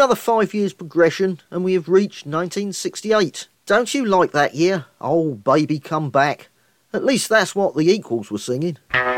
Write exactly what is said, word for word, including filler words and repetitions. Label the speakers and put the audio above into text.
Speaker 1: Another five years progression and we have reached nineteen sixty-eight. Don't you like that year? Oh, baby, come back. At least that's what the Equals were singing.